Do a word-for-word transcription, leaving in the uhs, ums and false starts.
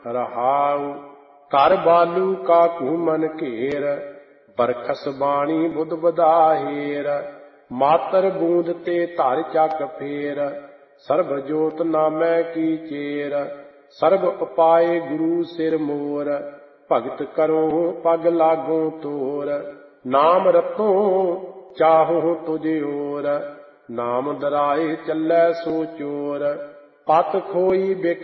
ਰਹਾਉ। ਕਰ ਬਾਲੂ ਕਾਕੂ ਮਨ ਘੇਰ, ਬਰਖਸ ਬਾਣੀ ਬੁੱਧ ਬਦਾਹੇਰ। ਮਾਤਰ ਬੂੰਦ ਤੇ ਧਰ ਚੱਕ ਫੇਰ, ਸਰਬ ਜੋਤ ਨਾਮੈ ਕੀ ਚੇਰ। ਸਰਬ ਉਪਾਏ ਗੁਰੂ ਸਿਰ ਮੋਰ, ਭਗਤ ਕਰੋ ਪਗ ਲਾਗੋ ਤੋਰ। ਨਾਮ ਰਤੋ ਚਾਹੋ ਤੁਝ ਓਰ, ਨਾਮ ਦਰਾਏ ਚੱਲੈ ਸੋ ਚੋਰ। ਪਤ ਖੋਈ ਬਿਖ